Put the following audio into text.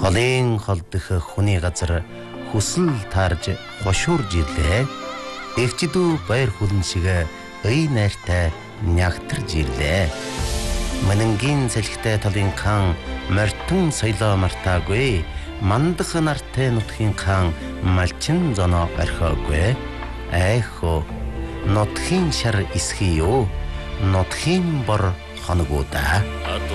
Холын холдох хүний газар хүсэл таарж хошуурж ирлээ. Эгчдүү баяр хүлэн шиг ый найртай нягтарж ирлээ. Манангийн салхитай талын хаан мортон соёлоо мартаагүй. Мандах нартай нутгийн хаан малчин зоноо орхиогүй. Айхо нутгийн шар исхий юу? Нутгийн бор хоногоо да.